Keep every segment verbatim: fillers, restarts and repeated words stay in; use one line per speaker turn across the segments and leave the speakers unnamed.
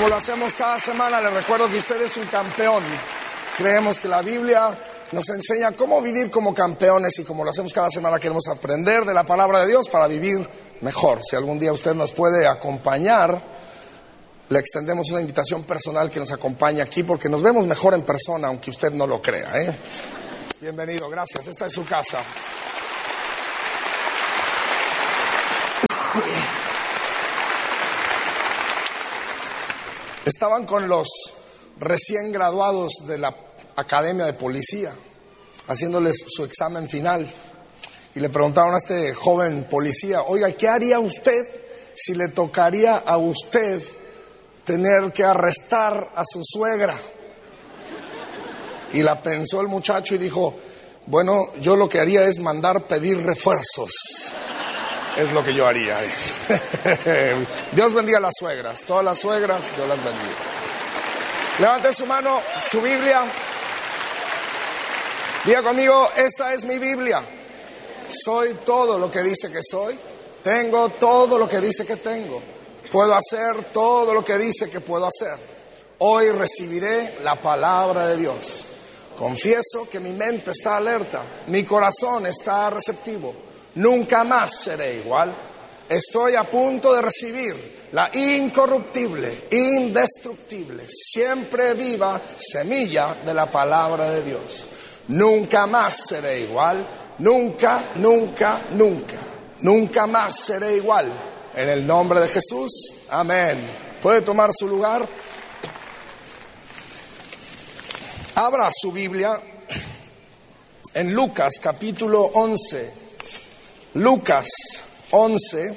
lo hacemos cada semana, les recuerdo que usted es un campeón. Creemos que la Biblia nos enseña cómo vivir como campeones y como lo hacemos cada semana queremos aprender de la palabra de Dios para vivir mejor. Si algún día usted nos puede acompañar, le extendemos una invitación personal que nos acompañe aquí porque nos vemos mejor en persona, aunque usted no lo crea, ¿eh? Bienvenido, gracias, esta es su casa. Estaban con los recién graduados de la Academia de Policía, haciéndoles su examen final. Y le preguntaron a este joven policía: oiga, ¿qué haría usted si le tocaría a usted tener que arrestar a su suegra? Y la pensó el muchacho y dijo: bueno, yo lo que haría es mandar pedir refuerzos. Es lo que yo haría. Dios bendiga a las suegras, todas las suegras, Dios las bendiga. Levante su mano, su Biblia. Diga conmigo: esta es mi Biblia. Soy todo lo que dice que soy. Tengo todo lo que dice que tengo. Puedo hacer todo lo que dice que puedo hacer. Hoy recibiré la palabra de Dios. Confieso que mi mente está alerta, mi corazón está receptivo. Nunca más seré igual. Estoy a punto de recibir la incorruptible, indestructible, siempre viva semilla de la palabra de Dios. Nunca más seré igual. Nunca, nunca, nunca. Nunca más seré igual. En el nombre de Jesús, amén. ¿Puede tomar su lugar? Abra su Biblia en Lucas capítulo once. Lucas once.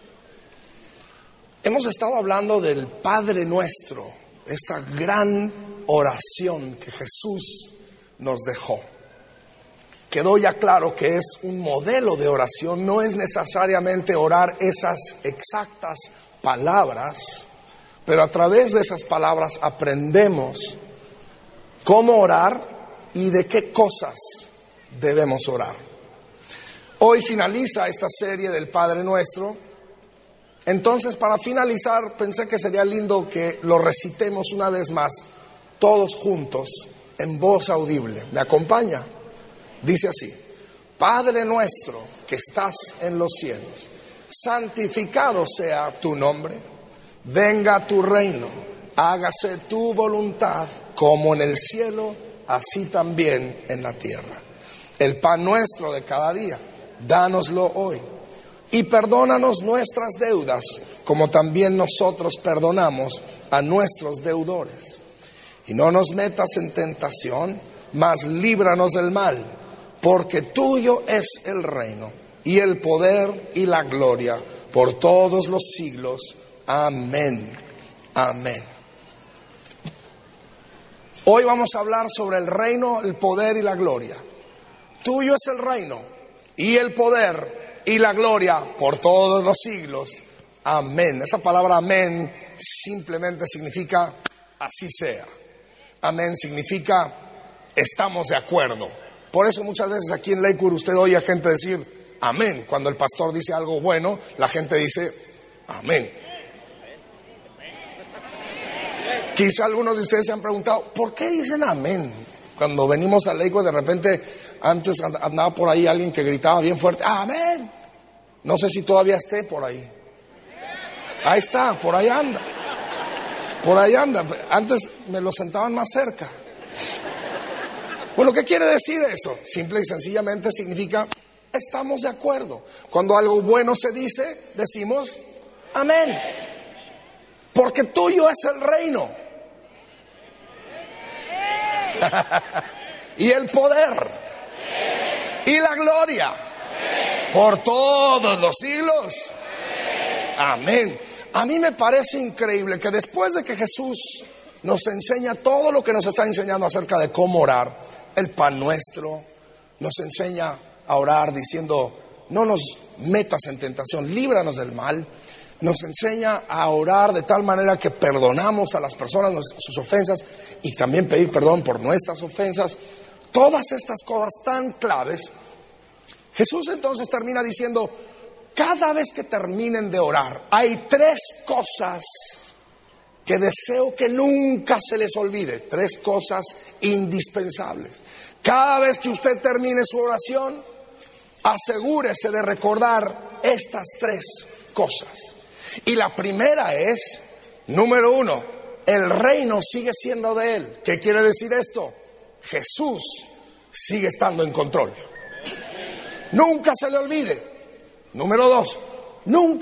Hemos estado hablando del Padre Nuestro, esta gran oración que Jesús nos dejó. Quedó ya claro que es un modelo de oración, no es necesariamente orar esas exactas palabras, pero a través de esas palabras aprendemos cómo orar y de qué cosas debemos orar. Hoy finaliza esta serie del Padre Nuestro. Entonces, para finalizar, pensé que sería lindo que lo recitemos una vez más, todos juntos, en voz audible. ¿Me acompaña? Dice así: Padre nuestro que estás en los cielos, santificado sea tu nombre. Venga tu reino, hágase tu voluntad, como en el cielo, así también en la tierra. El pan nuestro de cada día, dánoslo hoy. Y perdónanos nuestras deudas, como también nosotros perdonamos a nuestros deudores. Y no nos metas en tentación, mas líbranos del mal, porque tuyo es el reino, y el poder y la gloria, por todos los siglos. Amén. Amén. Hoy vamos a hablar sobre el reino, el poder y la gloria. Tuyo es el reino, y el poder y la gloria por todos los siglos. Amén. Esa palabra amén simplemente significa así sea. Amén significa estamos de acuerdo. Por eso muchas veces aquí en Lakewood usted oye a gente decir amén. Cuando el pastor dice algo bueno, la gente dice amén. Quizá algunos de ustedes se han preguntado ¿por qué dicen amén? Cuando venimos a Lakewood, de repente, antes andaba por ahí alguien que gritaba bien fuerte amén. No sé si todavía esté por ahí. Ahí está, por ahí anda. Por ahí anda. Antes me lo sentaban más cerca. Bueno, ¿qué quiere decir eso? Simple y sencillamente significa estamos de acuerdo. Cuando algo bueno se dice, decimos amén. Porque tuyo es el reino. Y el poder. Y la gloria. Por todos los siglos. Amén. A mí me parece increíble que después de que Jesús nos enseña todo lo que nos está enseñando acerca de cómo orar, el pan nuestro, nos enseña a orar diciendo no nos metas en tentación, líbranos del mal. Nos enseña a orar de tal manera que perdonamos a las personas sus ofensas y también pedir perdón por nuestras ofensas. Todas estas cosas tan claves. Jesús entonces termina diciendo: cada vez que terminen de orar, hay tres cosas que deseo que nunca se les olvide. Tres cosas indispensables. Cada vez que usted termine su oración, asegúrese de recordar estas tres cosas. Y la primera es, número uno, el reino sigue siendo de Él. ¿Qué quiere decir esto? Jesús sigue estando en control. Nunca se le olvide. Número dos, nunca